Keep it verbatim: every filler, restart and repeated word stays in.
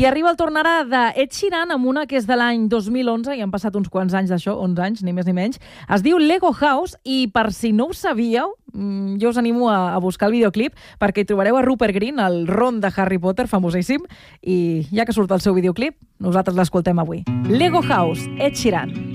I arriba el tornarà d'Ed Sheeran amb una que és de l'any dos mil onze, i han passat uns quants anys d'això, onze anys, ni més ni menys. Es diu Lego House, i per si no ho sabíeu, jo us animo a, a buscar el videoclip, perquè hi trobareu a Rupert Grint, el Ron de Harry Potter, famosíssim, i ja que surt el seu videoclip, nosaltres l'escoltem avui. Lego House, Ed Sheeran.